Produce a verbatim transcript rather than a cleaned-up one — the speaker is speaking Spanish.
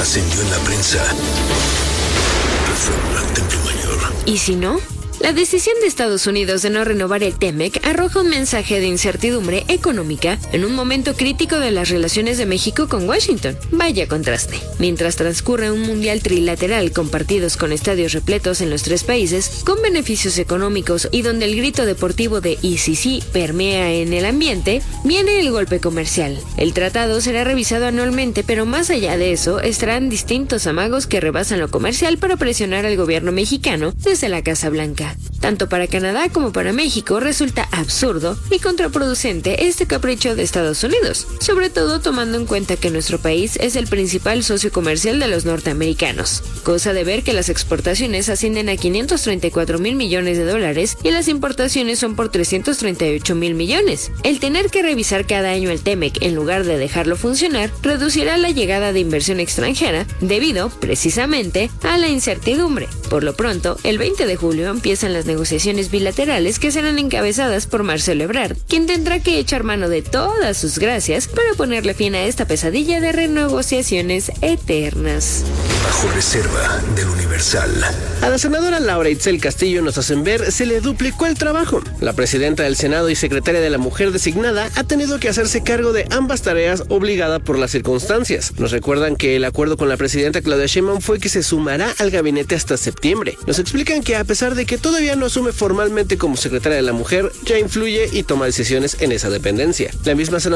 Trascendió en la prensa. Reforma al Templo Mayor. ¿Y si no? La decisión de Estados Unidos de no renovar el TEMEC arroja un mensaje de incertidumbre económica en un momento crítico de las relaciones de México con Washington. Vaya contraste. Mientras transcurre un mundial trilateral con partidos con estadios repletos en los tres países, con beneficios económicos y donde el grito deportivo de "y si sí" permea en el ambiente, viene el golpe comercial. El tratado será revisado anualmente, pero más allá de eso, estarán distintos amagos que rebasan lo comercial para presionar al gobierno mexicano desde la Casa Blanca. Tanto para Canadá como para México resulta absurdo y contraproducente este capricho de Estados Unidos, sobre todo tomando en cuenta que nuestro país es el principal socio comercial de los norteamericanos. Cosa de ver que las exportaciones ascienden a quinientos treinta y cuatro mil millones de dólares y las importaciones son por trescientos treinta y ocho mil millones. El tener que revisar cada año el TEMEC en lugar de dejarlo funcionar reducirá la llegada de inversión extranjera debido, precisamente, a la incertidumbre. Por lo pronto, el veinte de julio empieza en las negociaciones bilaterales que serán encabezadas por Marcelo Ebrard, quien tendrá que echar mano de todas sus gracias para ponerle fin a esta pesadilla de renegociaciones eternas. Bajo reserva del Universal. A la senadora Laura Itzel Castillo nos hacen ver se le duplicó el trabajo. La presidenta del Senado y secretaria de la Mujer designada ha tenido que hacerse cargo de ambas tareas obligada por las circunstancias. Nos recuerdan que el acuerdo con la presidenta Claudia Sheinbaum fue que se sumará al gabinete hasta septiembre. Nos explican que a pesar de que todavía no asume formalmente como secretaria de la Mujer, ya influye y toma decisiones en esa dependencia. La misma senadora